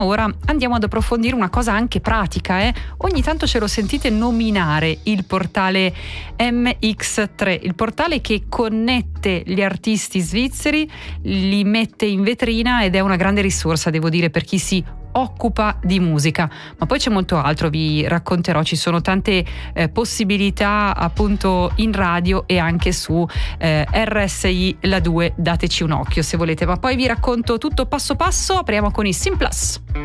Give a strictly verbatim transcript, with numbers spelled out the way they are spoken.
Ora andiamo ad approfondire una cosa anche pratica, eh? Ogni tanto ce lo sentite nominare il portale M X tre, il portale che connette gli artisti svizzeri, li mette in vetrina ed è una grande risorsa, devo dire, per chi si occupa di musica. Ma poi c'è molto altro, vi racconterò, ci sono tante eh, possibilità appunto in radio e anche su eh, R S I La due, dateci un occhio se volete, ma poi vi racconto tutto passo passo. Apriamo con i Simplus.